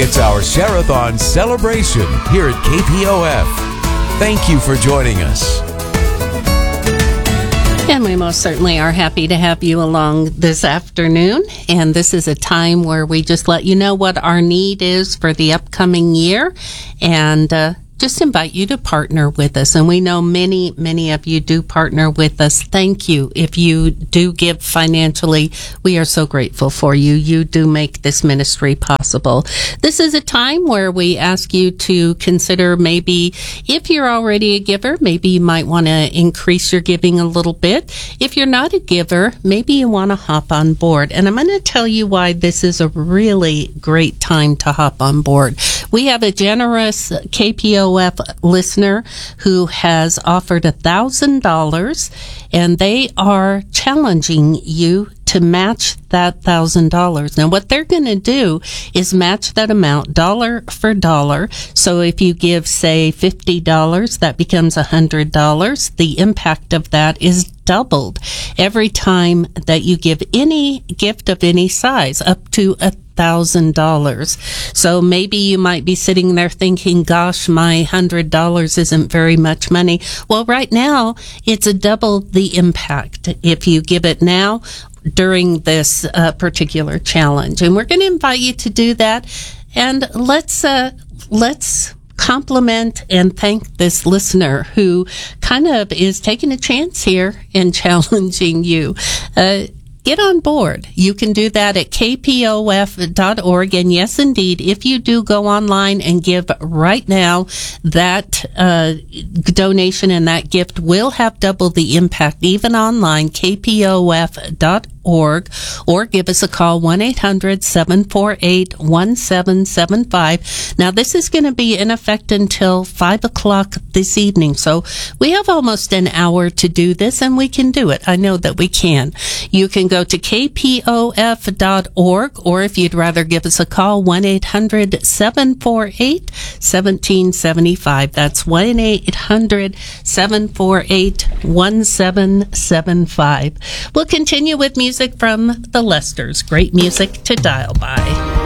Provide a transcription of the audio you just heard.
It's our Share-a-thon celebration here at KPOF. Thank you for joining us. And we most certainly are happy to have you along this afternoon. And this is a time where we just let you know what our need is for the upcoming year. And just invite you to partner with us. And we know many of you do partner with us. Thank you. If you do give financially, we are so grateful for you. You do make this ministry possible. This is a time where we ask you to consider, maybe if you're already a giver, maybe you might want to increase your giving a little bit. If you're not a giver, maybe you want to hop on board. And I'm going to tell you why this is a really great time to hop on board. We have a generous KPOF listener who has offered $1,000, and they are challenging you to match that $1,000. Now, what they're going to do is match that amount dollar for dollar. So if you give, say, $50, that becomes $100. The impact of that is doubled every time that you give any gift of any size, up to $1,000. So maybe you might be sitting there thinking, gosh, my $100 isn't very much money. Well, right now, it's a double the impact if you give it now during this particular challenge. And we're going to invite you to do that. And let's compliment and thank this listener who kind of is taking a chance here and challenging you. Get on board. You can do that at kpof.org. And yes, indeed, if you do go online and give right now, that donation and that gift will have double the impact, even online, kpof.org, or give us a call, 1-800-748-1775. Now, this is going to be in effect until 5 o'clock this evening. So we have almost an hour to do this, and we can do it. I know that we can. You can go to kpof.org, or if you'd rather give us a call, 1-800-748-1775. That's 1-800-748-1775. We'll continue with music from the Lesters. Great music to dial by.